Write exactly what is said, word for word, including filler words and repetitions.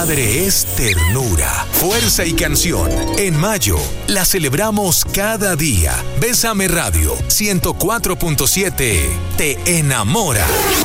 madre es ternura, fuerza y canción. En mayo, la celebramos cada día. Bésame Radio ciento cuatro punto siete te enamora.